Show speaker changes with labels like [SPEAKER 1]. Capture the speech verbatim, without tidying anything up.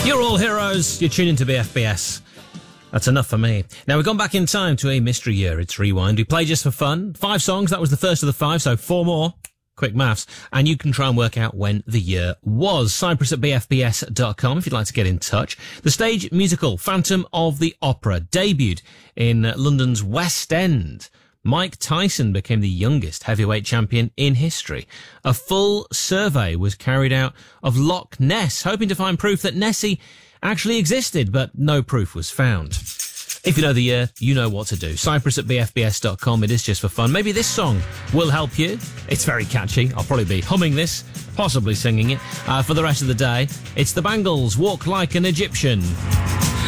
[SPEAKER 1] You're all heroes. You're tuning to B F B S. That's enough for me. Now, we've gone back in time to a mystery year. It's Rewind. We play just for fun. Five songs. That was the first of the five, so four more. Quick maths. And you can try and work out when the year was. Cyprus at b f b s dot com if you'd like to get in touch. The stage musical Phantom of the Opera debuted in London's West End. Mike Tyson became the youngest heavyweight champion in history. A full survey was carried out of Loch Ness, hoping to find proof that Nessie actually existed, but no proof was found. If you know the year, you know what to do. Cyprus at b f b s dot com. It is just for fun. Maybe this song will help you. It's very catchy. I'll probably be humming this, possibly singing it, uh, for the rest of the day. It's the Bangles, Walk Like an Egyptian.